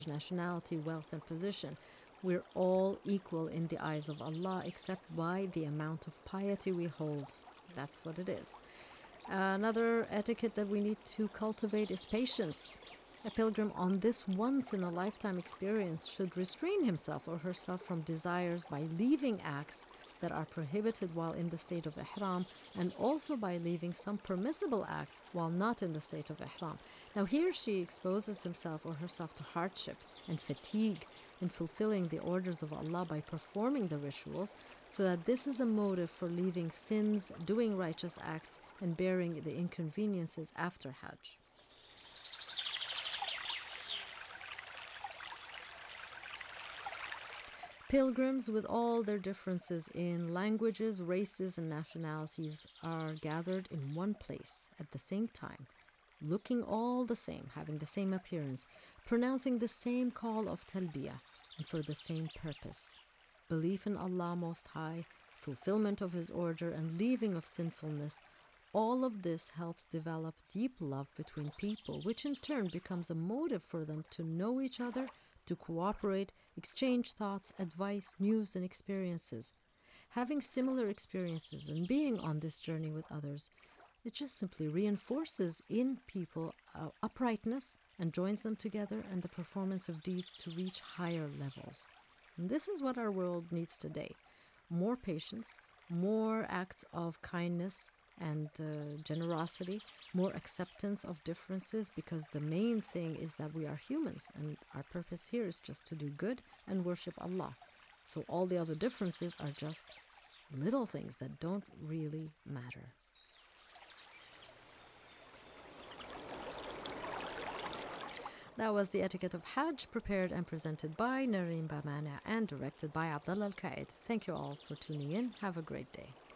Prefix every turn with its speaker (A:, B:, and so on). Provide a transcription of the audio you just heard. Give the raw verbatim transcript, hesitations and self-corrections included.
A: nationality, wealth, and position. We're all equal in the eyes of Allah except by the amount of piety we hold. That's what it is. Another etiquette that we need to cultivate is patience. A pilgrim on this once-in-a-lifetime experience should restrain himself or herself from desires by leaving acts that are prohibited while in the state of ihram, and also by leaving some permissible acts while not in the state of ihram. Now here she exposes himself or herself to hardship and fatigue in fulfilling the orders of Allah by performing the rituals, so that this is a motive for leaving sins, doing righteous acts, and bearing the inconveniences after Hajj. Pilgrims, with all their differences in languages, races, and nationalities, are gathered in one place at the same time, looking all the same, having the same appearance, pronouncing the same call of talbiyah, and for the same purpose: belief in Allah Most High, fulfillment of His order, and leaving of sinfulness. All of this helps develop deep love between people, which in turn becomes a motive for them to know each other, to cooperate, exchange thoughts, advice, news, and experiences. Having similar experiences and being on this journey with others, it just simply reinforces in people uh, uprightness and joins them together and the performance of deeds to reach higher levels. And this is what our world needs today: more patience, more acts of kindness and uh, generosity, more acceptance of differences, because the main thing is that we are humans and our purpose here is just to do good and worship Allah. So all the other differences are just little things that don't really matter. That was the Etiquette of Hajj, prepared and presented by Nareen Bamana and directed by Abdullah Al-Qaid. Thank you all for tuning in. Have a great day.